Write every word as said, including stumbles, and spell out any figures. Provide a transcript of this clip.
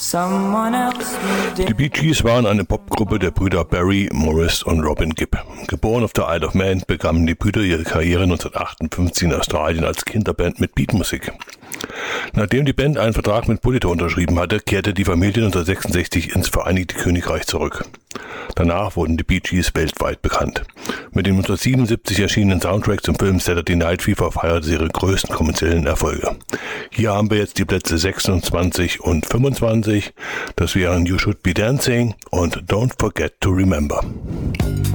Die Bee Gees waren eine Popgruppe der Brüder Barry, Morris und Robin Gibb. Geboren auf der Isle of Man, begannen die Brüder ihre Karriere neunzehnhundertachtundfünfzig in Australien als Kinderband mit Beatmusik. Nachdem die Band einen Vertrag mit Polydor unterschrieben hatte, kehrte die Familie neunzehnhundertsechsundsechzig ins Vereinigte Königreich zurück. Danach wurden die Bee Gees weltweit bekannt. Mit dem neunzehnhundertsiebenundsiebzig erschienenen Soundtrack zum Film Saturday Night Fever feierte sie ihre größten kommerziellen Erfolge. Hier haben wir jetzt die Plätze sechsundzwanzig und fünfundzwanzig. Das wären You Should Be Dancing und Don't Forget to Remember.